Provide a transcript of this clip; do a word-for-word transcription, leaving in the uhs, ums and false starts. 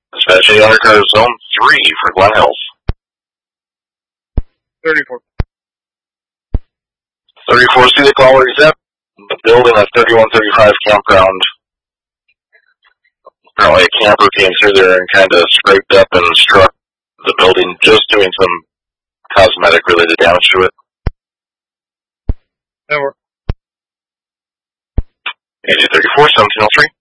Dispatching undercar zone three for Glen Hills. thirty-four. thirty-four, see the caller, he's at the building at thirty-one thirty-five campground. Apparently a camper came through there and kind of scraped up and struck the building, just doing some cosmetic related damage to it. Over. A J thirty-four, seventeen oh three.